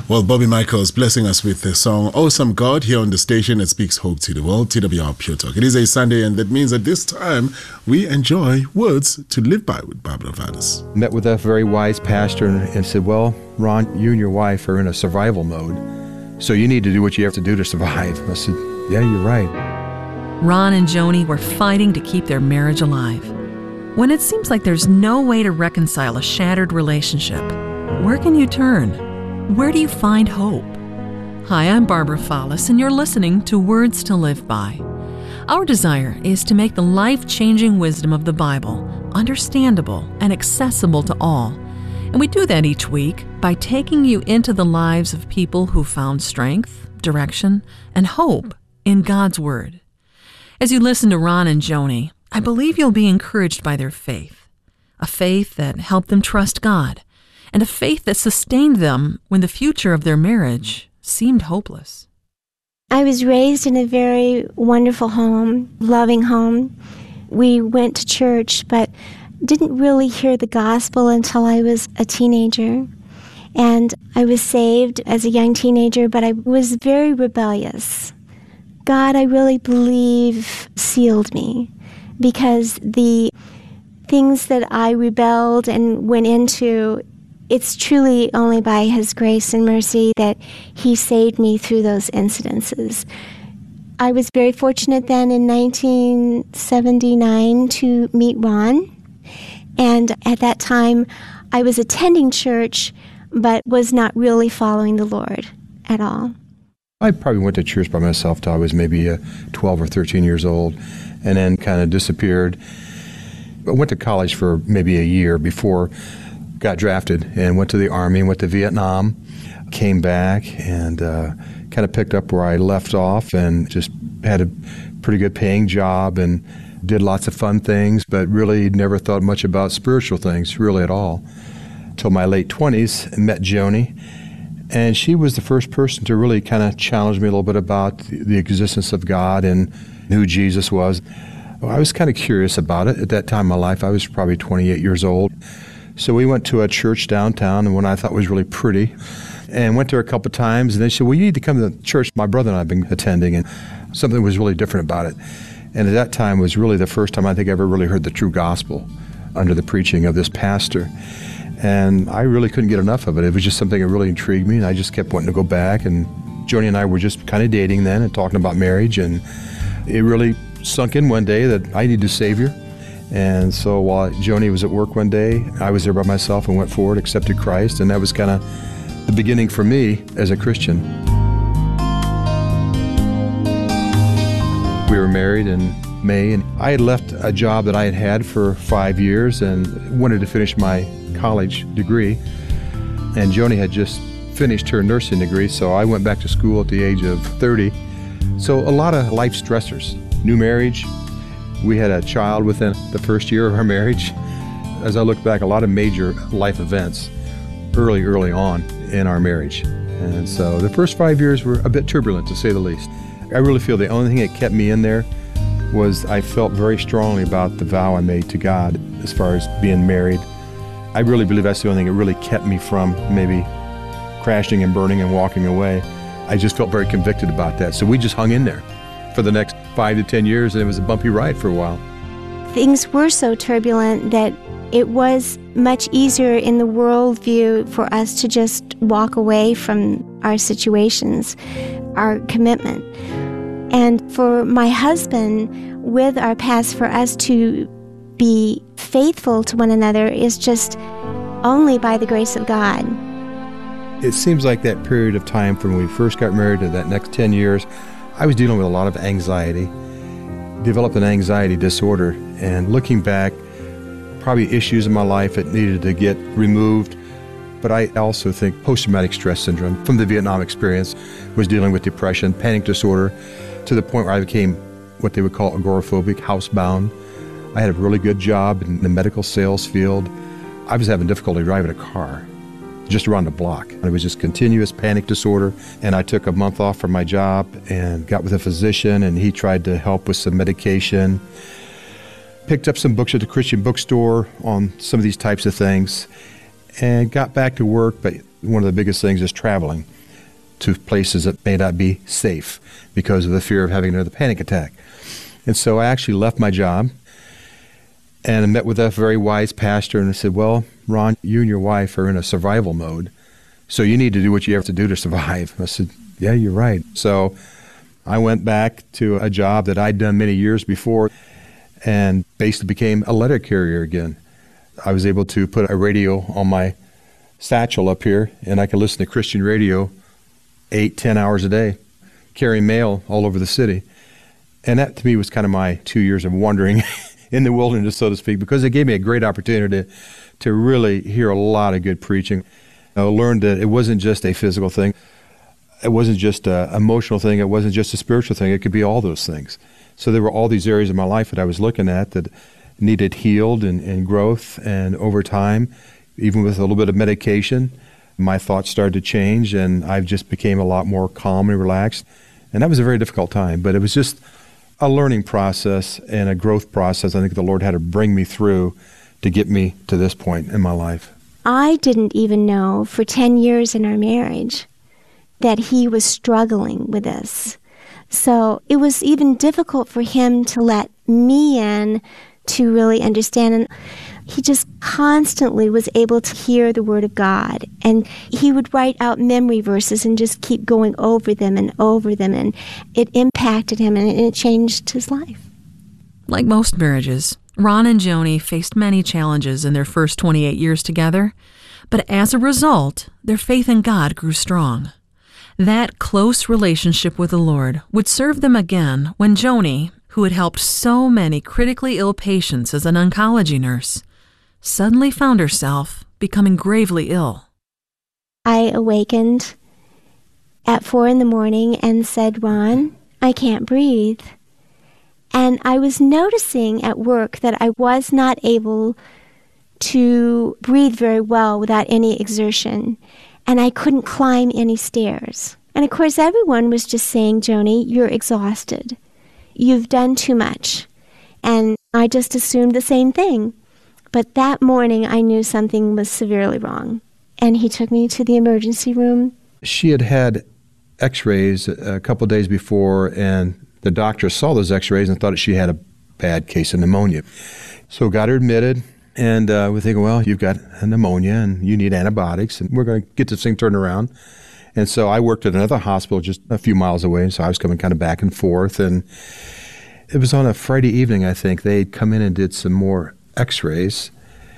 Well, Bobby Michaels blessing us with the song Awesome God here on the station that speaks hope to the world, TWR Pure Talk. It is a Sunday, and that means at this time we enjoy Words to Live By with Barbara Vadas. Met with a very wise pastor and said, well, Ron, you and your wife are in a survival mode, so you need to do what you have to do to survive. I said, yeah, you're right. Ron and Joni were fighting to keep their marriage alive. When it seems like there's no way to reconcile a shattered relationship, where can you turn? Where do you find hope? Hi, I'm Barbara Fallis, and you're listening to Words to Live By. Our desire is to make the life-changing wisdom of the Bible understandable and accessible to all. And we do that each week by taking you into the lives of people who found strength, direction, and hope in God's Word. As you listen to Ron and Joni, I believe you'll be encouraged by their faith, a faith that helped them trust God, and a faith that sustained them when the future of their marriage seemed hopeless. I was raised in a very wonderful home, loving home. We went to church, but didn't really hear the gospel until I was a teenager. And I was saved as a young teenager, but I was very rebellious. God, I really believe, sealed me, because the things that I rebelled and went into, it's truly only by His grace and mercy that He saved me through those incidences. I was very fortunate then in 1979 to meet Ron. And at that time, I was attending church, but was not really following the Lord at all. I probably went to church by myself till I was maybe 12 or 13 years old, and then kind of disappeared. I went to college for maybe a year before got drafted, and went to the Army and went to Vietnam, came back and kind of picked up where I left off and just had a pretty good paying job and did lots of fun things, but really never thought much about spiritual things really at all. Till my late 20s, I met Joni, and she was the first person to really kind of challenge me a little bit about the existence of God and who Jesus was. Well, I was kind of curious about it. At that time in my life, I was probably 28 years old. So we went to a church downtown, and one I thought was really pretty, and went there a couple times, and they said, well, you need to come to the church my brother and I have been attending, and something was really different about it. And at that time was really the first time I think I ever really heard the true gospel under the preaching of this pastor. And I really couldn't get enough of it. It was just something that really intrigued me, and I just kept wanting to go back. And Joni and I were just kind of dating then and talking about marriage, and it really sunk in one day that I needed a Savior. And so while Joni was at work one day, I was there by myself and went forward, accepted Christ, and that was kind of the beginning for me as a Christian. We were married in May, and I had left a job that I had had for 5 years and wanted to finish my college degree. And Joni had just finished her nursing degree, so I went back to school at the age of 30. So a lot of life stressors, new marriage. We had a child within the first year of our marriage. As I look back, a lot of major life events early on in our marriage. And so the first 5 years were a bit turbulent, to say the least. I really feel the only thing that kept me in there was I felt very strongly about the vow I made to God as far as being married. I really believe that's the only thing that really kept me from maybe crashing and burning and walking away. I just felt very convicted about that. So we just hung in there for the next 5 to 10 years, and it was a bumpy ride for a while. Things were so turbulent that it was much easier in the worldview for us to just walk away from our situations, our commitment. And for my husband, with our past, for us to be faithful to one another is just only by the grace of God. It seems like that period of time from when we first got married to that next 10 years, I was dealing with a lot of anxiety, developed an anxiety disorder, and looking back, probably issues in my life that needed to get removed. But I also think post-traumatic stress syndrome from the Vietnam experience was dealing with depression, panic disorder, to the point where I became what they would call agoraphobic, housebound. I had a really good job in the medical sales field. I was having difficulty driving a car just around the block. It was just continuous panic disorder, and I took a month off from my job and got with a physician, and he tried to help with some medication. Picked up some books at the Christian bookstore on some of these types of things, and got back to work, but one of the biggest things is traveling. to places that may not be safe because of the fear of having another panic attack. And so I actually left my job and I met with a very wise pastor, and I said, well, Ron, you and your wife are in a survival mode, so you need to do what you have to do to survive. I said, yeah, you're right. So I went back to a job that I'd done many years before and basically became a letter carrier again. I was able to put a radio on my satchel up here, and I could listen to Christian radio 8-10 hours a day, carrying mail all over the city. And that to me was kind of my 2 years of wandering in the wilderness, so to speak, because it gave me a great opportunity to really hear a lot of good preaching. I learned that it wasn't just a physical thing. It wasn't just an emotional thing. It wasn't just a spiritual thing. It could be all those things. So there were all these areas of my life that I was looking at that needed healed and growth. And over time, even with a little bit of medication, my thoughts started to change, and I just became a lot more calm and relaxed. And that was a very difficult time, but it was just a learning process and a growth process I think the Lord had to bring me through to get me to this point in my life. I didn't even know for 10 years in our marriage that he was struggling with this. So it was even difficult for him to let me in to really understand. And he just constantly was able to hear the Word of God. And he would write out memory verses and just keep going over them. And it impacted him, and it changed his life. Like most marriages, Ron and Joni faced many challenges in their first 28 years together. But as a result, their faith in God grew strong. That close relationship with the Lord would serve them again when Joni, who had helped so many critically ill patients as an oncology nurse, suddenly found herself becoming gravely ill. I awakened at 4 a.m. and said, Ron, I can't breathe. And I was noticing at work that I was not able to breathe very well without any exertion. And I couldn't climb any stairs. And of course, everyone was just saying, Joni, you're exhausted. You've done too much. And I just assumed the same thing. But that morning, I knew something was severely wrong. And he took me to the emergency room. She had had x-rays a couple days before, and the doctor saw those x-rays and thought she had a bad case of pneumonia. So got her admitted, and we're thinking, well, you've got a pneumonia, and you need antibiotics, and we're going to get this thing turned around. And so I worked at another hospital just a few miles away, and so I was coming kind of back and forth. And it was on a Friday evening, I think. They'd come in and did some more x-rays,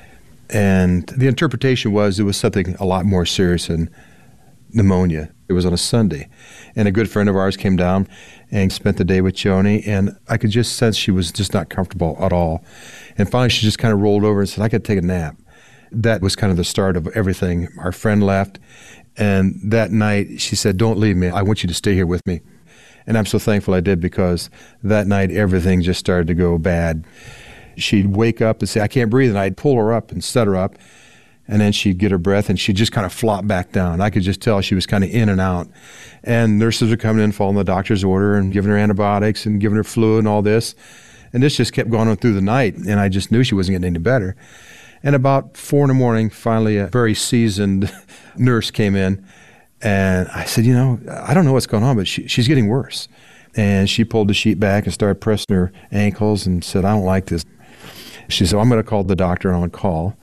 and the interpretation was it was something a lot more serious than pneumonia. It was on a Sunday, and a good friend of ours came down and spent the day with Joni, and I could just sense she was just not comfortable at all. And finally, she just kind of rolled over and said, I could take a nap. That was kind of the start of everything. Our friend left, and that night she said, don't leave me. I want you to stay here with me. And I'm so thankful I did, because that night everything just started to go bad. She'd wake up and say, I can't breathe, and I'd pull her up and set her up, and then she'd get her breath, and she'd just kind of flop back down. I could just tell she was kind of in and out. And nurses were coming in, following the doctor's order, and giving her antibiotics and giving her fluid and all this. And this just kept going on through the night, and I just knew she wasn't getting any better. And about 4 a.m, finally a very seasoned nurse came in, and I said, I don't know what's going on, but she's getting worse. And she pulled the sheet back and started pressing her ankles and said, I don't like this. She said, I'm going to call the doctor on call.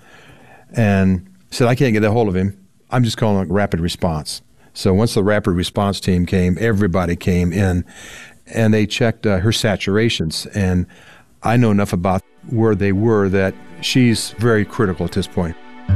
And said, I can't get a hold of him. I'm just calling a rapid response. So once the rapid response team came, everybody came in, and they checked her saturations. And I know enough about where they were that she's very critical at this point.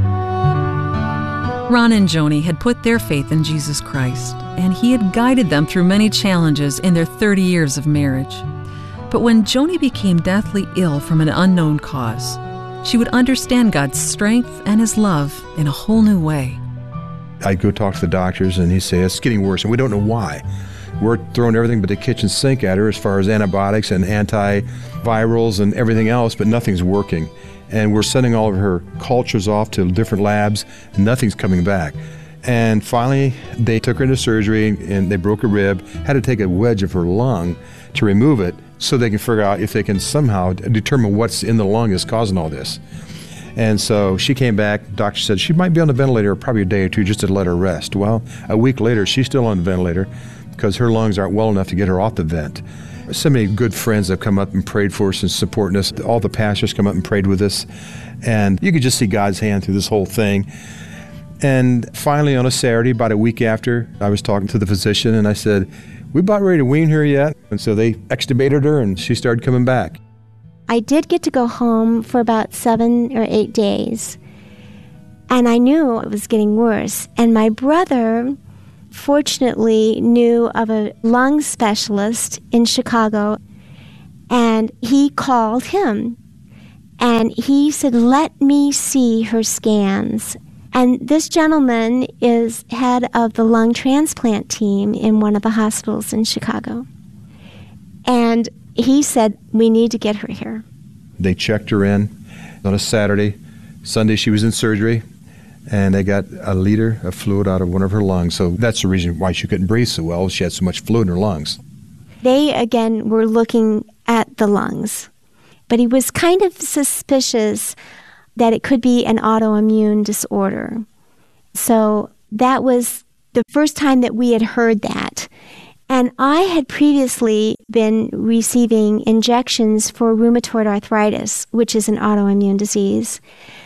Ron and Joni had put their faith in Jesus Christ, and he had guided them through many challenges in their 30 years of marriage. But when Joni became deathly ill from an unknown cause, she would understand God's strength and his love in a whole new way. I'd go talk to the doctors, and he'd say, it's getting worse, and we don't know why. We're throwing everything but the kitchen sink at her as far as antibiotics and antivirals and everything else, but nothing's working. And we're sending all of her cultures off to different labs, and nothing's coming back. And finally, they took her into surgery, and they broke a rib, had to take a wedge of her lung to remove it so they can figure out if they can somehow determine what's in the lung is causing all this. And so she came back. The doctor said she might be on the ventilator probably a day or two just to let her rest. Well, a week later, she's still on the ventilator because her lungs aren't well enough to get her off the vent. So many good friends have come up and prayed for us and supporting us. All the pastors come up and prayed with us. And you could just see God's hand through this whole thing. And finally, on a Saturday, about a week after, I was talking to the physician, and I said, "We about ready to wean her yet?" And so they extubated her, and she started coming back. I did get to go home for about 7 or 8 days, and I knew it was getting worse. And my brother, fortunately, knew of a lung specialist in Chicago, and he called him. And he said, "Let me see her scans." And this gentleman is head of the lung transplant team in one of the hospitals in Chicago. And he said, "We need to get her here." They checked her in on a Saturday. Sunday she was in surgery, and they got a liter of fluid out of one of her lungs. So that's the reason why she couldn't breathe so well. She had so much fluid in her lungs. They, again, were looking at the lungs. But he was kind of suspicious that it could be an autoimmune disorder. So that was the first time that we had heard that. And I had previously been receiving injections for rheumatoid arthritis, which is an autoimmune disease.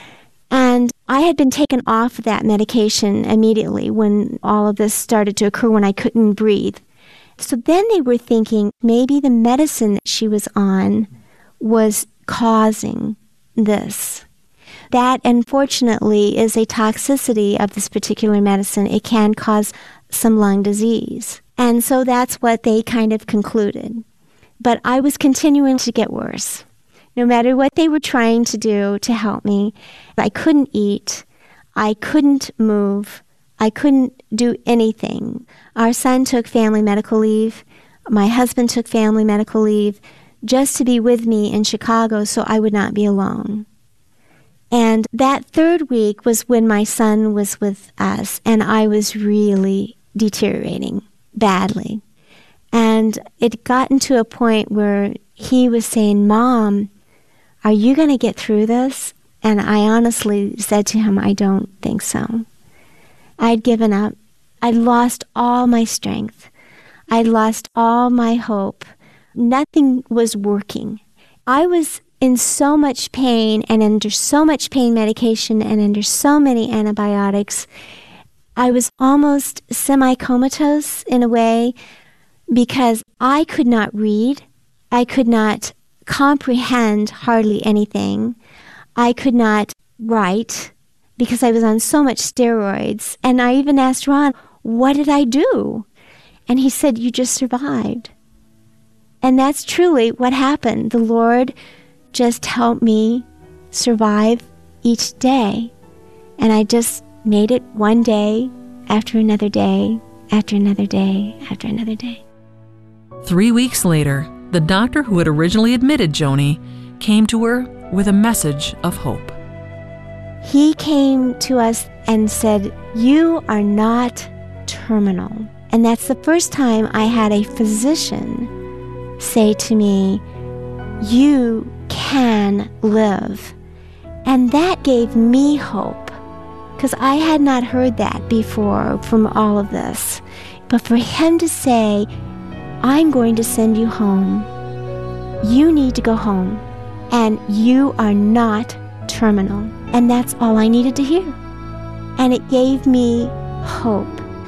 And I had been taken off that medication immediately when all of this started to occur, when I couldn't breathe. So then they were thinking maybe the medicine that she was on was causing this. That, unfortunately, is a toxicity of this particular medicine. It can cause some lung disease. And so that's what they kind of concluded. But I was continuing to get worse. No matter what they were trying to do to help me, I couldn't eat. I couldn't move. I couldn't do anything. Our son took family medical leave. My husband took family medical leave just to be with me in Chicago so I would not be alone. And that third week was when my son was with us, and I was really deteriorating badly. And it gotten to a point where he was saying, "Mom, are you going to get through this?" And I honestly said to him, "I don't think so." I'd given up. I'd lost all my strength. I'd lost all my hope. Nothing was working. I was in so much pain and under so much pain medication and under so many antibiotics. I was almost semi-comatose in a way because I could not read. I could not comprehend hardly anything. I could not write because I was on so much steroids. And I even asked Ron, "What did I do?" And he said, "You just survived." And that's truly what happened. The Lord just helped me survive each day. And I just made it one day after another day, after another day, after another day. 3 weeks later, the doctor who had originally admitted Joni came to her with a message of hope. He came to us and said, "You are not terminal." And that's the first time I had a physician say to me, "You can live." And that gave me hope, because I had not heard that before from all of this. But for him to say, "I'm going to send you home. You need to go home, and you are not terminal." And that's all I needed to hear. And it gave me hope.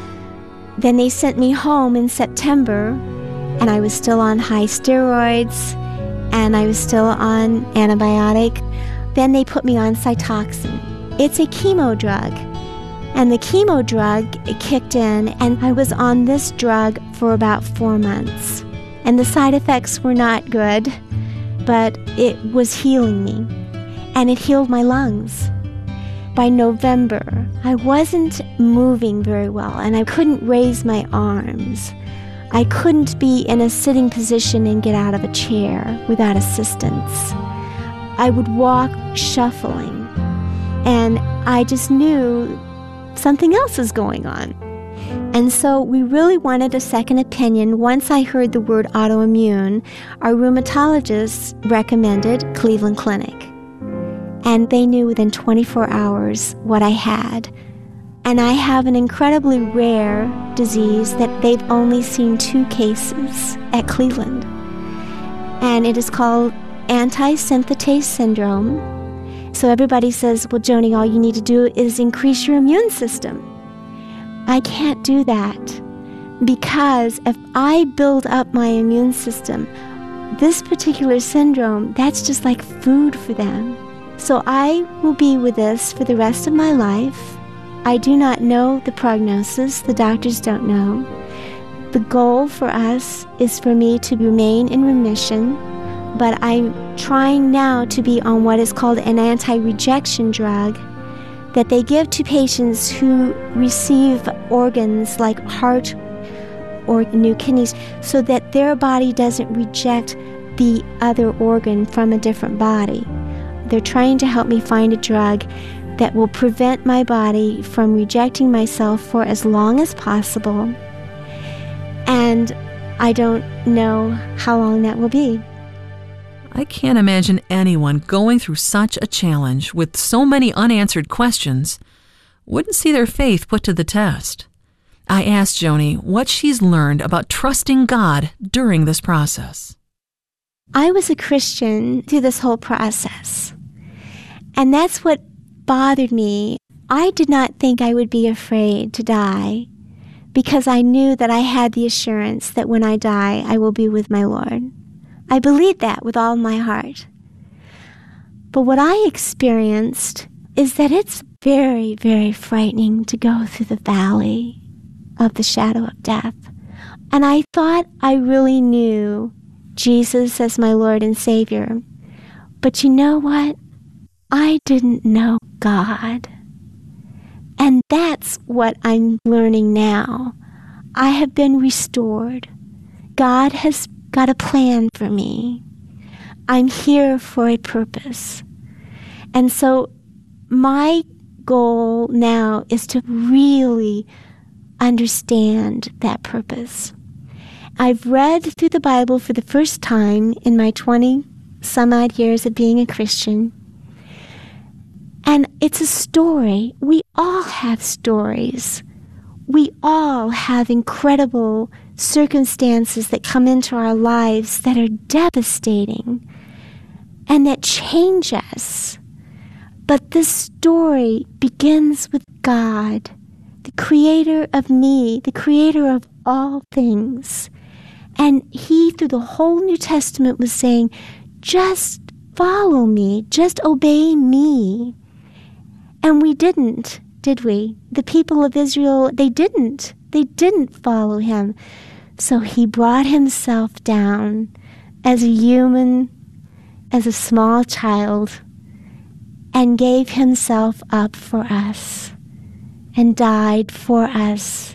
Then they sent me home in September, and I was still on high steroids, and I was still on antibiotic. Then they put me on Cytoxan. It's a chemo drug. And the chemo drug kicked in, and I was on this drug for about 4 months. And the side effects were not good, but it was healing me. And it healed my lungs. By November, I wasn't moving very well, and I couldn't raise my arms. I couldn't be in a sitting position and get out of a chair without assistance. I would walk shuffling, and I just knew something else was going on. And so we really wanted a second opinion. Once I heard the word autoimmune, our rheumatologist recommended Cleveland Clinic. and they knew within 24 hours what I had. And I have an incredibly rare disease that they've only seen 2 cases at Cleveland. And it is called antisynthetase syndrome. So everybody says, well, Joni, all you need to do is increase your immune system. I can't do that, because if I build up my immune system, this particular syndrome, that's just like food for them. So I will be with this for the rest of my life. I do not know the prognosis. The doctors don't know. The goal for us is for me to remain in remission, but I'm trying now to be on what is called an anti-rejection drug that they give to patients who receive organs like heart or new kidneys, so that their body doesn't reject the other organ from a different body. They're trying to help me find a drug that will prevent my body from rejecting myself for as long as possible. And I don't know how long that will be. I can't imagine anyone going through such a challenge with so many unanswered questions wouldn't see their faith put to the test. I asked Joni what she's learned about trusting God during this process. I was a Christian through this whole process, and that's what bothered me. I did not think I would be afraid to die, because I knew that I had the assurance that when I die, I will be with my Lord. I believed that with all my heart. But what I experienced is that it's very, very frightening to go through the valley of the shadow of death. And I thought I really knew Jesus as my Lord and Savior. But you know what? I didn't know God. And that's what I'm learning now. I have been restored. God has got a plan for me. I'm here for a purpose. And so my goal now is to really understand that purpose. I've read through the Bible for the first time in my 20-some-odd years of being a Christian. And it's a story. We all have stories. We all have incredible circumstances that come into our lives that are devastating and that change us. But this story begins with God, the creator of me, the creator of all things. And he, through the whole New Testament, was saying, just follow me, just obey me. And we didn't, did we? The people of Israel, they didn't follow him. So he brought himself down as a human, as a small child, and gave himself up for us and died for us.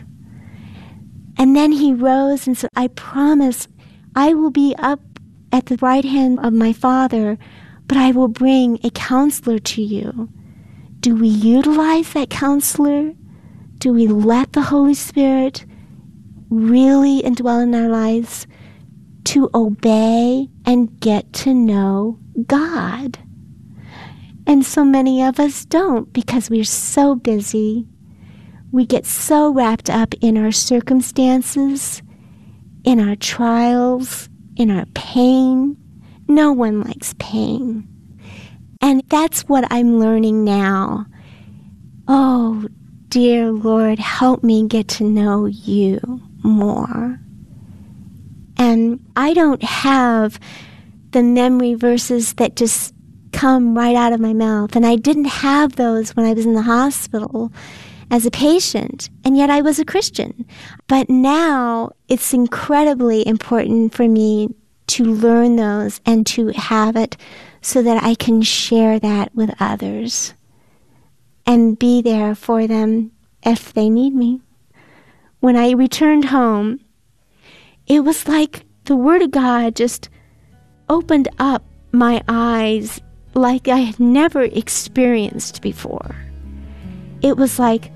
And then he rose and said, I promise I will be up at the right hand of my Father, but I will bring a counselor to you. Do we utilize that counselor? Do we let the Holy Spirit really indwell in our lives to obey and get to know God? And so many of us don't, because we're so busy. We get so wrapped up in our circumstances, in our trials, in our pain. No one likes pain. And that's what I'm learning now. Oh, dear Lord, help me get to know you more. And I don't have the memory verses that just come right out of my mouth. And I didn't have those when I was in the hospital as a patient, and yet I was a Christian. But now it's incredibly important for me to learn those and to have it so that I can share that with others and be there for them if they need me. When I returned home, it was like the Word of God just opened up my eyes like I had never experienced before. It was like,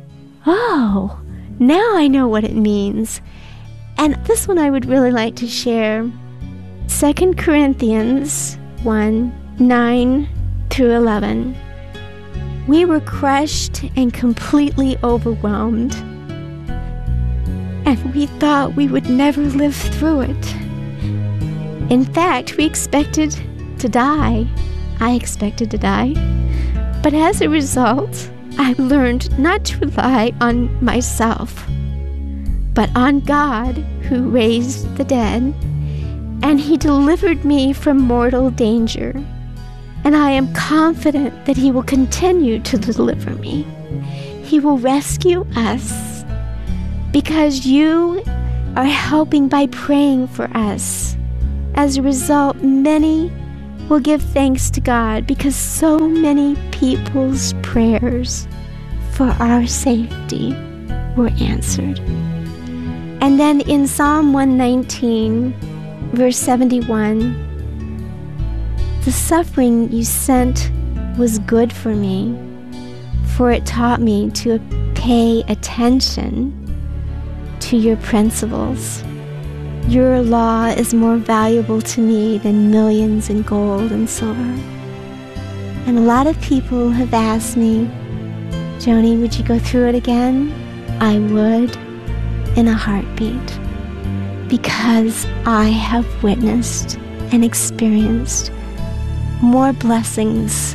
oh, now I know what it means. And this one I would really like to share. 2 Corinthians 1:9 through 11. We were crushed and completely overwhelmed, and we thought we would never live through it. In fact, we expected to die. I expected to die. But as a result, I learned not to rely on myself, but on God who raised the dead, and He delivered me from mortal danger. And I am confident that He will continue to deliver me. He will rescue us because you are helping by praying for us. As a result, many will give thanks to God because so many people's prayers for our safety were answered. And then in Psalm 119, verse 71, the suffering you sent was good for me, for it taught me to pay attention to your principles. Your law is more valuable to me than millions in gold and silver. And a lot of people have asked me, Joni, would you go through it again? I would, in a heartbeat, because I have witnessed and experienced more blessings